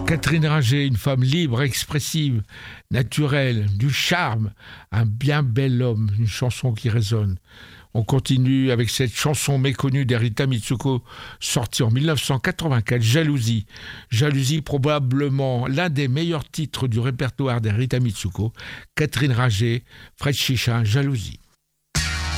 Catherine Ringer, une femme libre, expressive, naturelle, du charme, un bien bel homme, une chanson qui résonne. On continue avec cette chanson méconnue d'Erita Mitsuko, sortie en 1984, Jalousie. Jalousie, probablement l'un des meilleurs titres du répertoire d'Erita Mitsuko. Catherine Ringer, Fred Chichin, Jalousie.